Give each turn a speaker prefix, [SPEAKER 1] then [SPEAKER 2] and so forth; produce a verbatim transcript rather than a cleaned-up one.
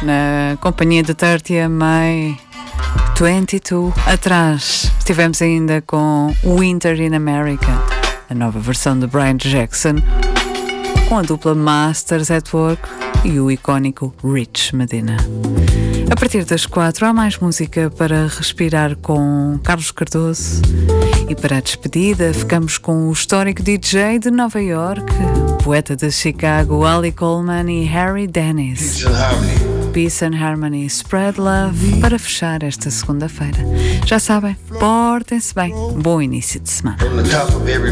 [SPEAKER 1] na companhia de trinta May vinte e dois. Atrás estivemos ainda com Winter in America, a nova versão de Brian Jackson, com a dupla Masters at Work e o icónico Rich Medina. A partir das quatro há mais música para respirar com Carlos Cardoso. E para a despedida ficamos com o histórico D J de Nova York, poeta de Chicago, Ali Coleman e Harry Dennis. Peace and Harmony, Spread Love, para fechar esta segunda-feira. Já sabem, portem-se bem. Bom início de semana.